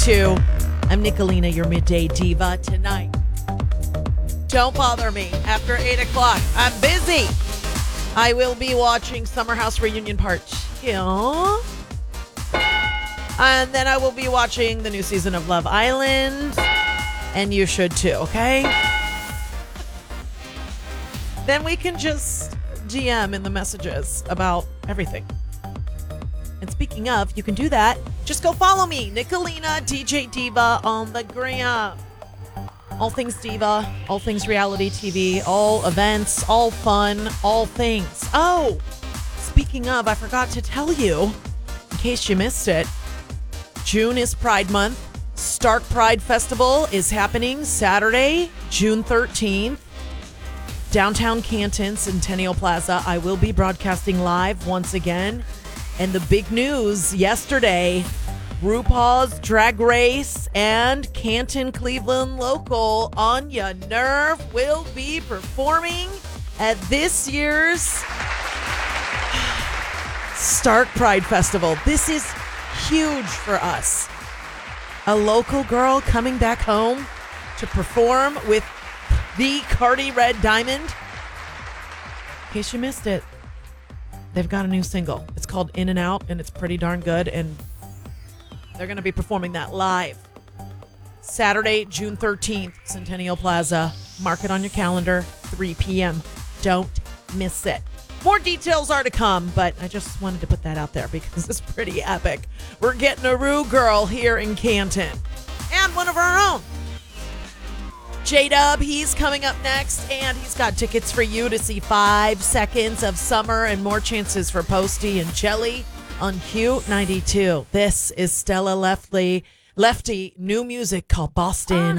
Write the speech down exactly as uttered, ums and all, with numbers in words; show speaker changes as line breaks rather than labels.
two. I'm Nicolina, your midday diva tonight. Don't bother me after eight o'clock. I'm busy. I will be watching Summer House Reunion Part two. And then I will be watching the new season of Love Island. And you should too, okay? Then we can just D M in the messages about everything. And speaking of, you can do that. Just go follow me, Nicolina D J Diva on the gram. All things diva, all things reality T V, all events, all fun, all things. Oh, speaking of, I forgot to tell you, in case you missed it, June is Pride Month. Stark Pride Festival is happening Saturday, June thirteenth. Downtown Canton, Centennial Plaza. I will be broadcasting live once again. And the big news yesterday, RuPaul's Drag Race and Canton Cleveland local Anya Nerve will be performing at this year's Stark Pride Festival. This is huge for us. A local girl coming back home to perform with the Cardi Red Diamond. In case you missed it, they've got a new single. It's called In and Out, and it's pretty darn good, and they're going to be performing that live. Saturday, June thirteenth, Centennial Plaza. Mark it on your calendar, three p.m. Don't miss it. More details are to come, but I just wanted to put that out there because it's pretty epic. We're getting a Ru girl here in Canton. And one of our own. J-Dub, he's coming up next, and he's got tickets for you to see Five Seconds of Summer and more chances for Posty and Jelly on Q ninety-two. This is Stella Lefty, Lefty, new music called Boston.